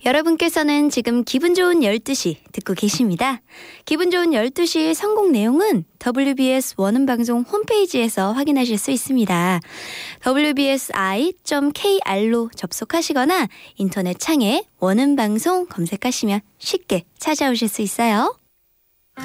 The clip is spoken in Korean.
여러분께서는 지금 기분 좋은 12시 듣고 계십니다. 기분 좋은 12시의 선곡 내용은 WBS 원음방송 홈페이지에서 확인하실 수 있습니다. wbsi.kr로 접속하시거나 인터넷 창에 원음방송 검색하시면 쉽게 찾아오실 수 있어요.